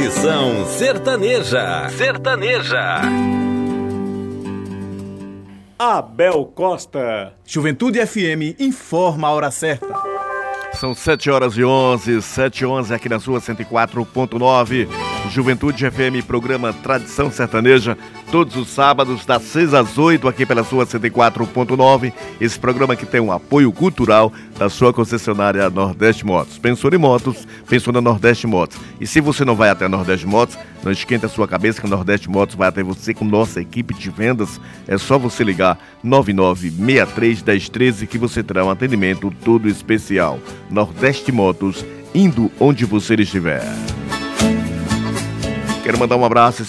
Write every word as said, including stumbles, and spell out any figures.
Conexão Sertaneja. Sertaneja. Abel Costa. Juventude F M informa a hora certa. São sete horas e onze, sete e onze aqui na sua cento e quatro ponto nove. Juventude F M, programa Tradição Sertaneja, todos os sábados, das seis às oito, aqui pela sua cento e quatro ponto nove. Esse programa que tem um apoio cultural da sua concessionária Nordeste Motos. Pensou em motos, pensou na Nordeste Motos. E se você não vai até a Nordeste Motos, não esquenta a sua cabeça que a Nordeste Motos vai até você com nossa equipe de vendas. É só você ligar nove nove seis três, um zero um três que você terá um atendimento todo especial. Nordeste Motos, indo onde você estiver. Quero mandar um abraço